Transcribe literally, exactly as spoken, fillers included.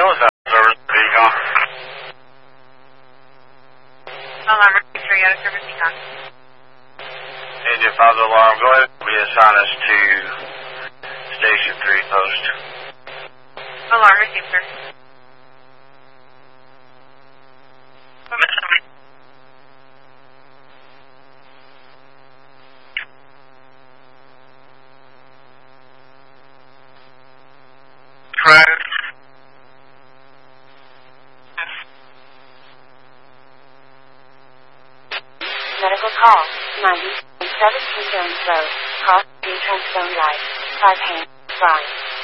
Hills service, Beacon. Alarm three out of service, Beacon. India five alarm, go ahead and reassign us to Station three post. Alarm received, sir. Correct. Medical call, ninety-seven King Jones Road, cross the transphone right, five hand, five.